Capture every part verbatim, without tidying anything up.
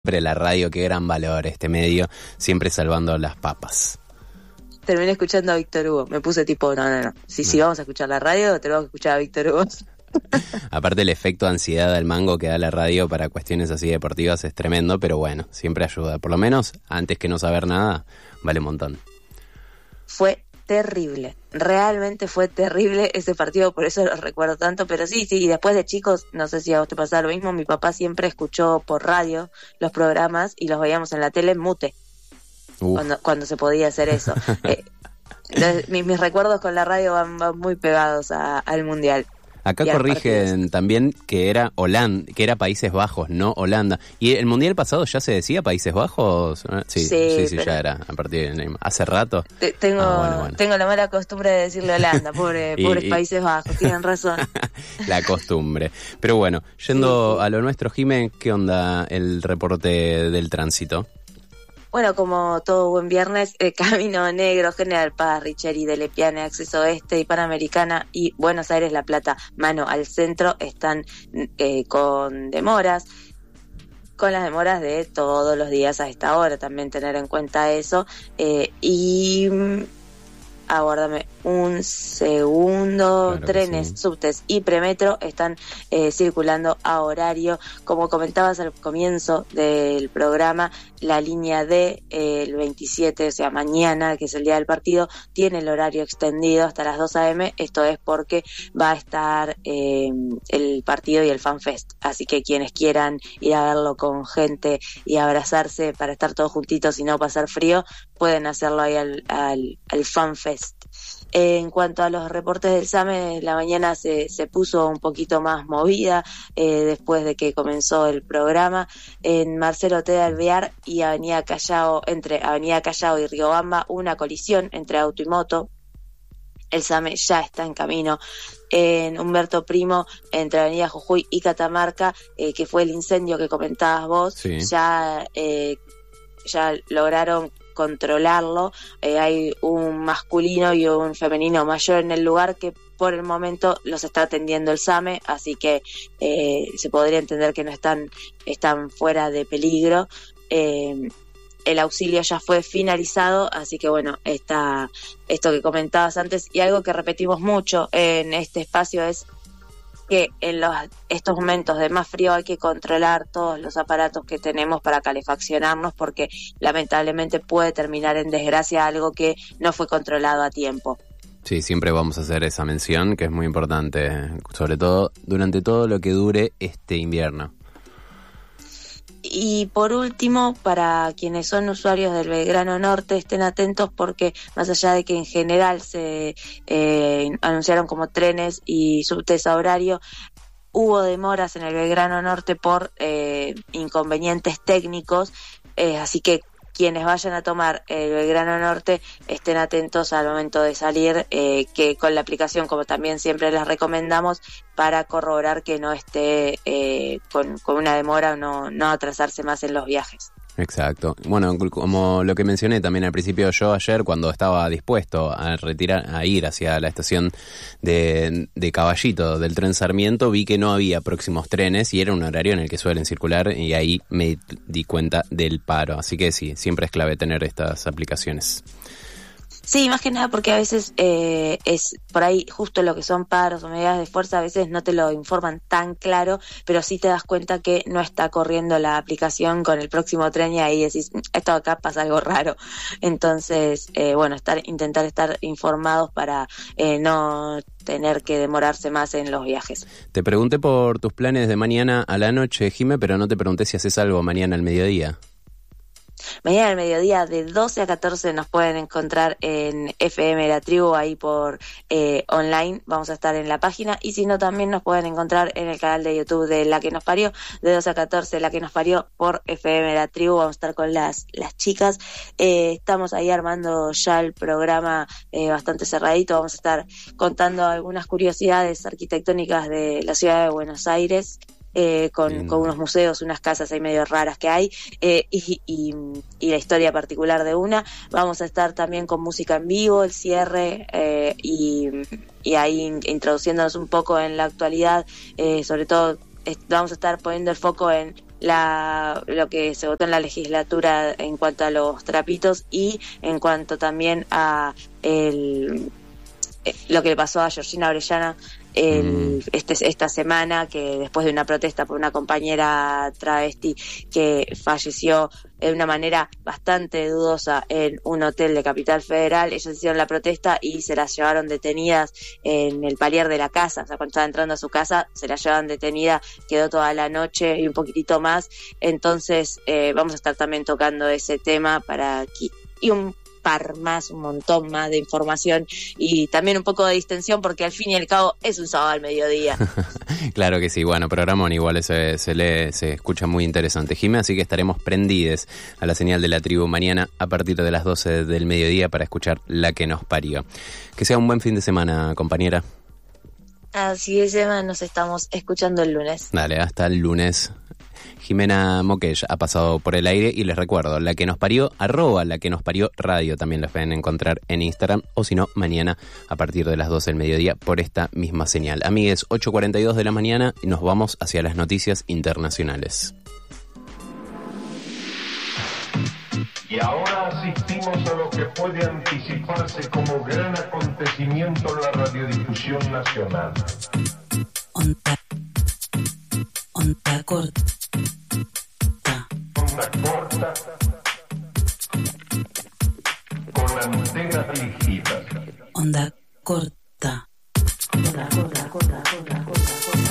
Siempre la radio, qué gran valor este medio, siempre salvando las papas. Terminé escuchando a Víctor Hugo, me puse tipo, no, no, no, si, si vamos a escuchar la radio, tenemos que escuchar a Víctor Hugo. Aparte el efecto ansiedad al mango que da la radio para cuestiones así deportivas es tremendo, pero bueno, siempre ayuda, por lo menos antes que no saber nada, vale un montón. Fue terrible, realmente fue terrible ese partido, por eso lo recuerdo tanto, pero sí, sí, y después de chicos, no sé si a vos te pasaba lo mismo, mi papá siempre escuchó por radio los programas y los veíamos en la tele en mute, cuando, cuando se podía hacer eso. eh, entonces, mis, mis recuerdos con la radio van, van muy pegados a, al Mundial. Acá corrigen también que era Holanda, que era Países Bajos, no Holanda. ¿Y el Mundial pasado ya se decía Países Bajos? Sí, sí, sí, sí ya era a partir de hace rato. Te, tengo, ah, bueno, bueno. tengo la mala costumbre de decirle Holanda, pobre, y, pobres y, Países Bajos, tienen razón. La costumbre. Pero bueno, yendo sí, sí. a lo nuestro, Jimé, ¿qué onda el reporte del tránsito? Bueno, como todo buen viernes, eh, Camino Negro, General Paz, Richeri, de Lepiane, Acceso Oeste y Panamericana y Buenos Aires, La Plata, mano al centro, están eh, con demoras, con las demoras de todos los días a esta hora, también tener en cuenta eso. Eh, y aguárdame un segundo, claro trenes, sí. subtes y premetro están eh, circulando a horario. Como comentabas al comienzo del programa, la línea D, eh, el veintisiete, o sea mañana, que es el día del partido, tiene el horario extendido hasta las dos a eme, esto es porque va a estar eh, el partido y el FanFest, así que quienes quieran ir a verlo con gente y abrazarse para estar todos juntitos y no pasar frío, pueden hacerlo ahí al, al, al FanFest. En cuanto a los reportes del SAME, la mañana se, se puso un poquito más movida eh, después de que comenzó el programa. En Marcelo T. de Alvear y Avenida Callao, entre Avenida Callao y Riobamba, una colisión entre auto y moto. El SAME ya está en camino. En Humberto Primo, entre Avenida Jujuy y Catamarca, eh, que fue el incendio que comentabas vos, sí. ya, eh, ya lograron controlarlo. Eh, hay un masculino y un femenino mayor en el lugar que por el momento los está atendiendo el SAME, así que eh, se podría entender que no están, están fuera de peligro. Eh, el auxilio ya fue finalizado, así que bueno, está esto que comentabas antes, y algo que repetimos mucho en este espacio es que en los, estos momentos de más frío hay que controlar todos los aparatos que tenemos para calefaccionarnos, porque lamentablemente puede terminar en desgracia algo que no fue controlado a tiempo. Sí, siempre vamos a hacer esa mención, que es muy importante, sobre todo durante todo lo que dure este invierno. Y por último, para quienes son usuarios del Belgrano Norte, estén atentos porque más allá de que en general se eh, anunciaron como trenes y subtes a horario, hubo demoras en el Belgrano Norte por eh, inconvenientes técnicos, eh, así que quienes vayan a tomar el Belgrano Norte estén atentos al momento de salir, eh, que con la aplicación, como también siempre les recomendamos, para corroborar que no esté eh, con, con una demora o no, no atrasarse más en los viajes. Exacto. Bueno, como lo que mencioné también al principio yo ayer, cuando estaba dispuesto a retirar, a ir hacia la estación de, de Caballito del tren Sarmiento, vi que no había próximos trenes y era un horario en el que suelen circular, y ahí me di cuenta del paro. Así que sí, siempre es clave tener estas aplicaciones. Sí, más que nada porque a veces eh, es por ahí justo lo que son paros o medidas de fuerza, a veces no te lo informan tan claro, pero sí te das cuenta que no está corriendo la aplicación con el próximo tren y ahí decís, esto acá pasa algo raro. Entonces, eh, bueno, estar intentar estar informados para eh, no tener que demorarse más en los viajes. Te pregunté por tus planes de mañana a la noche, Jimé, pero no te pregunté si haces algo mañana al mediodía. Mañana al mediodía de doce a catorce nos pueden encontrar en F M La Tribu, ahí por eh, online, vamos a estar en la página, y si no también nos pueden encontrar en el canal de YouTube de La Que Nos Parió, de doce a catorce La Que Nos Parió por F M La Tribu, vamos a estar con las, las chicas, eh, estamos ahí armando ya el programa eh, bastante cerradito, vamos a estar contando algunas curiosidades arquitectónicas de la ciudad de Buenos Aires, Eh, con, con unos museos, unas casas ahí medio raras que hay, eh, y, y, y la historia particular de una. Vamos a estar también con música en vivo, el cierre, eh, y, y ahí introduciéndonos un poco en la actualidad, eh, sobre todo est- vamos a estar poniendo el foco en la lo que se votó en la legislatura en cuanto a los trapitos y en cuanto también a el, lo que le pasó a Georgina Orellana el, mm. este, esta semana, que después de una protesta por una compañera travesti que falleció de una manera bastante dudosa en un hotel de Capital Federal, ellos hicieron la protesta y se las llevaron detenidas en el palier de la casa. O sea, cuando estaba entrando a su casa se las llevaban detenida, quedó toda la noche y un poquitito más. Entonces eh, vamos a estar también tocando ese tema para aquí y un par más, un montón más de información y también un poco de distensión, porque al fin y al cabo es un sábado al mediodía. Claro que sí, bueno, programón igual se, se lee, se escucha muy interesante, Jimé, así que estaremos prendides a la señal de la tribu mañana a partir de las doce del mediodía para escuchar La que nos parió. Que sea un buen fin de semana, compañera. Así es, Emma, nos estamos escuchando el lunes. Dale, hasta el lunes. Jimena Moqueix ha pasado por el aire y les recuerdo, La que nos parió, arroba La que nos parió radio, también la pueden encontrar en Instagram, o si no, mañana a partir de las doce del mediodía por esta misma señal. Amigues, ocho cuarenta y dos de la mañana y nos vamos hacia las noticias internacionales. Y ahora asistimos a lo que puede anticiparse como gran acontecimiento en la radiodifusión nacional. Onda, onda corta. Onda corta con antenas dirigidas. Onda corta. Onda corta, corta, corta, corta, corta.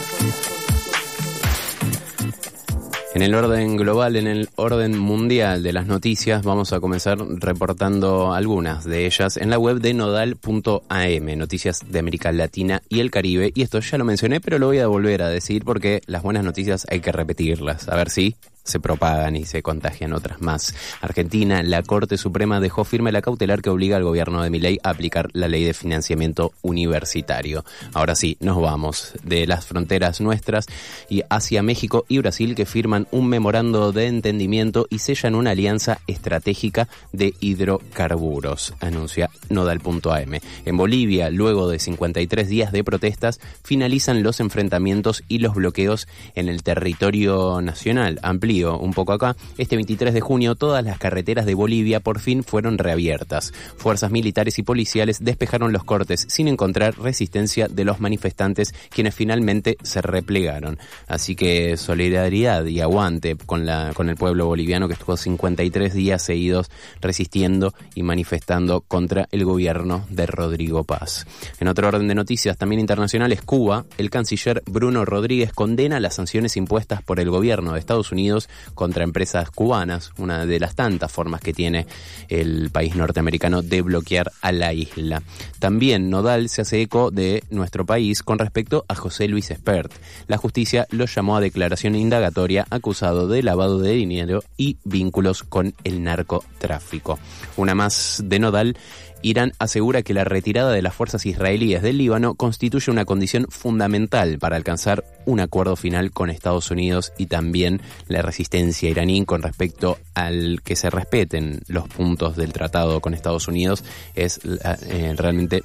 En el orden global, en el orden mundial de las noticias, vamos a comenzar reportando algunas de ellas en la web de nodal punto a eme, noticias de América Latina y el Caribe. Y esto ya lo mencioné, pero lo voy a volver a decir porque las buenas noticias hay que repetirlas. A ver si se propagan y se contagian otras más. Argentina, la Corte Suprema dejó firme la cautelar que obliga al gobierno de Milei a aplicar la ley de financiamiento universitario. Ahora sí, nos vamos de las fronteras nuestras y hacia México y Brasil, que firman un memorando de entendimiento y sellan una alianza estratégica de hidrocarburos, anuncia nodal punto a eme. En Bolivia, luego de cincuenta y tres días de protestas, finalizan los enfrentamientos y los bloqueos en el territorio nacional. Amplío un poco acá. Este veintitrés de junio todas las carreteras de Bolivia por fin fueron reabiertas. Fuerzas militares y policiales despejaron los cortes sin encontrar resistencia de los manifestantes, quienes finalmente se replegaron. Así que solidaridad y aguante con la con el pueblo boliviano, que estuvo cincuenta y tres días seguidos resistiendo y manifestando contra el gobierno de Rodrigo Paz. En otro orden de noticias también internacionales, Cuba, el canciller Bruno Rodríguez condena las sanciones impuestas por el gobierno de Estados Unidos contra empresas cubanas, una de las tantas formas que tiene el país norteamericano de bloquear a la isla. También Nodal se hace eco de nuestro país con respecto a José Luis Espert. La justicia lo llamó a declaración indagatoria acusado de lavado de dinero y vínculos con el narcotráfico. Una más de Nodal. Irán asegura que la retirada de las fuerzas israelíes del Líbano constituye una condición fundamental para alcanzar un acuerdo final con Estados Unidos, y también la resistencia iraní con respecto al que se respeten los puntos del tratado con Estados Unidos es eh, realmente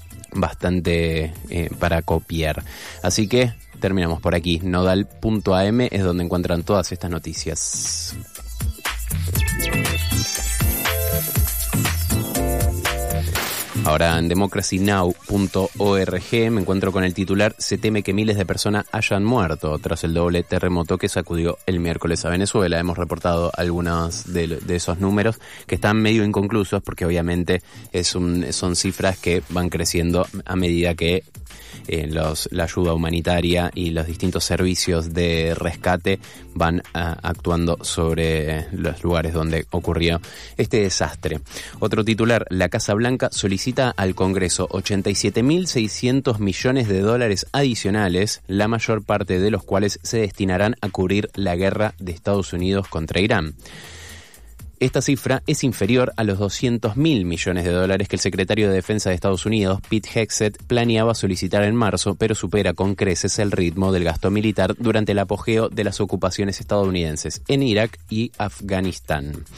bastante eh, para copiar. Así que terminamos por aquí. nodal punto a eme es donde encuentran todas estas noticias. Ahora en democracy now punto org me encuentro con el titular: se teme que miles de personas hayan muerto tras el doble terremoto que sacudió el miércoles a Venezuela. Hemos reportado algunos de, de esos números que están medio inconclusos porque obviamente es un, son cifras que van creciendo a medida que eh, los, la ayuda humanitaria y los distintos servicios de rescate van uh, actuando sobre los lugares donde ocurrió este desastre. Otro titular: la Casa Blanca solicita al Congreso ochenta y siete mil seiscientos millones de dólares adicionales, la mayor parte de los cuales se destinarán a cubrir la guerra de Estados Unidos contra Irán. Esta cifra es inferior a los doscientos mil millones de dólares que el secretario de Defensa de Estados Unidos, Pete Hegseth, planeaba solicitar en marzo, pero supera con creces el ritmo del gasto militar durante el apogeo de las ocupaciones estadounidenses en Irak y Afganistán.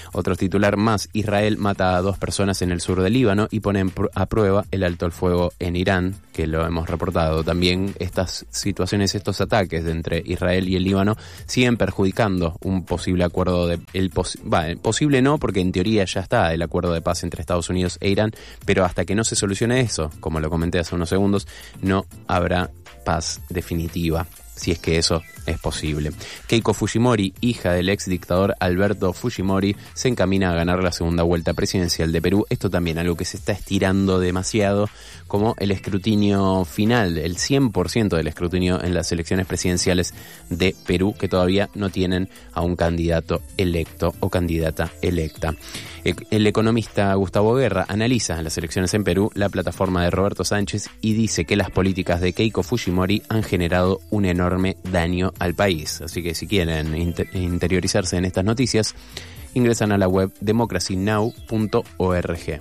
Otro titular más: Israel mata a dos personas en el sur del Líbano y pone a prueba el alto el fuego en Irán, que lo hemos reportado. También estas situaciones, estos ataques entre Israel y el Líbano siguen perjudicando un posible acuerdo de... El pos, bah, posible no, porque en teoría ya está el acuerdo de paz entre Estados Unidos e Irán, pero hasta que no se solucione eso, como lo comenté hace unos segundos, no habrá paz definitiva, si es que eso es posible. Keiko Fujimori, hija del ex dictador Alberto Fujimori, se encamina a ganar la segunda vuelta presidencial de Perú. Esto también algo que se está estirando demasiado, como el escrutinio final, el cien por ciento del escrutinio en las elecciones presidenciales de Perú, que todavía no tienen a un candidato electo o candidata electa. El economista Gustavo Guerra analiza en las elecciones en Perú la plataforma de Roberto Sánchez y dice que las políticas de Keiko Fujimori han generado un enorme daño al país. Así que si quieren inter- interiorizarse en estas noticias, ingresan a la web democracy now punto org.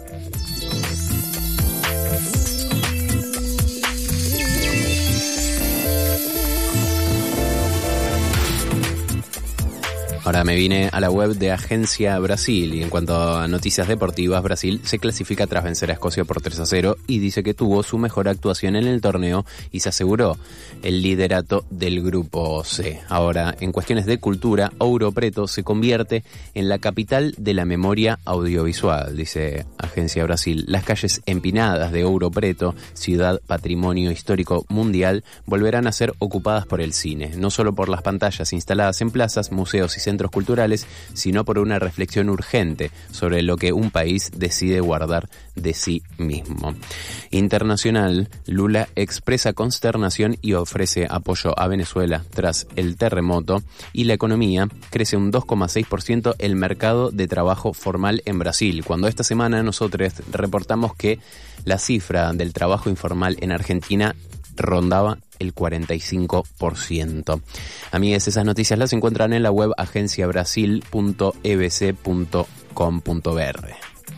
Ahora me vine a la web de Agencia Brasil y en cuanto a noticias deportivas, Brasil se clasifica tras vencer a Escocia por tres a cero y dice que tuvo su mejor actuación en el torneo y se aseguró el liderato del grupo C. Ahora, en cuestiones de cultura, Ouro Preto se convierte en la capital de la memoria audiovisual, dice Agencia Brasil. Las calles empinadas de Ouro Preto, ciudad patrimonio histórico mundial, volverán a ser ocupadas por el cine, no solo por las pantallas instaladas en plazas, museos y centros culturales, sino por una reflexión urgente sobre lo que un país decide guardar de sí mismo. Internacional, Lula expresa consternación y ofrece apoyo a Venezuela tras el terremoto, y la economía crece un dos coma seis por ciento el mercado de trabajo formal en Brasil, cuando esta semana nosotros reportamos que la cifra del trabajo informal en Argentina rondaba el cuarenta y cinco por ciento. Amigues, esas noticias las encuentran en la web agencia brasil punto e b c punto com punto b r.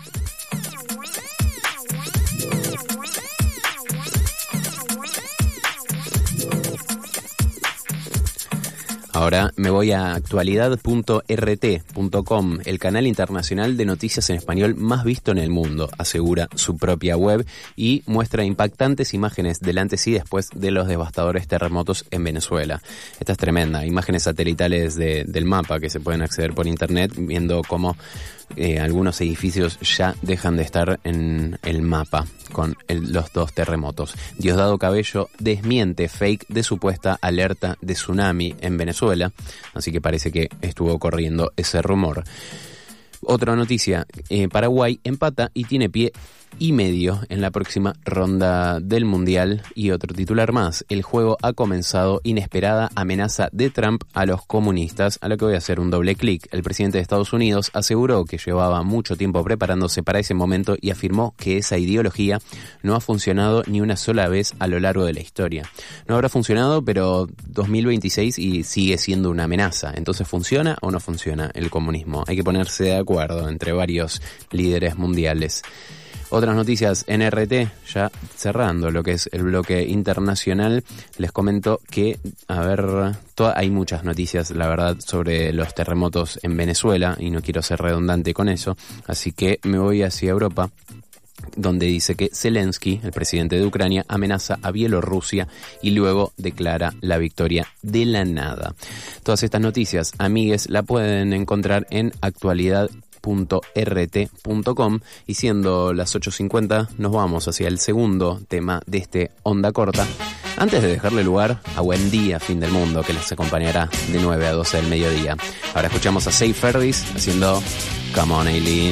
Ahora me voy a actualidad punto r t punto com, el canal internacional de noticias en español más visto en el mundo, asegura su propia web y muestra impactantes imágenes del antes y después de los devastadores terremotos en Venezuela. Esta es tremenda, imágenes satelitales de, del mapa que se pueden acceder por internet, viendo cómo Eh, algunos edificios ya dejan de estar en el mapa con el, los dos terremotos. Diosdado Cabello desmiente fake de supuesta alerta de tsunami en Venezuela, así que parece que estuvo corriendo ese rumor. Otra noticia, eh, Paraguay empata y tiene pie y medio en la próxima ronda del Mundial. Y otro titular más, el juego ha comenzado, inesperada amenaza de Trump a los comunistas, a lo que voy a hacer un doble clic. El presidente de Estados Unidos aseguró que llevaba mucho tiempo preparándose para ese momento y afirmó que esa ideología no ha funcionado ni una sola vez a lo largo de la historia. No habrá funcionado, pero dos mil veintiséis y sigue siendo una amenaza. Entonces, ¿funciona o no funciona el comunismo? Hay que ponerse de acuerdo entre varios líderes mundiales. Otras noticias en R T, ya cerrando lo que es el bloque internacional, les comento que, a ver, to- hay muchas noticias, la verdad, sobre los terremotos en Venezuela, y no quiero ser redundante con eso, así que me voy hacia Europa, donde dice que Zelensky, el presidente de Ucrania, amenaza a Bielorrusia y luego declara la victoria de la nada. Todas estas noticias, amigues, la pueden encontrar en actualidad punto r t punto com, y siendo las ocho cincuenta nos vamos hacia el segundo tema de este Onda Corta, antes de dejarle lugar a Buen Día Fin del Mundo, que les acompañará de nueve a doce del mediodía. Ahora escuchamos a Say Ferris haciendo Come On Eileen.